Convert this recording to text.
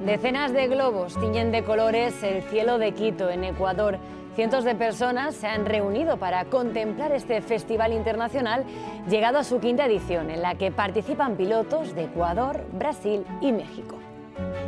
Decenas de globos tiñen de colores el cielo de Quito, en Ecuador. Cientos de personas se han reunido para contemplar este festival internacional, llegado a su quinta edición, en la que participan pilotos de Ecuador, Brasil y México.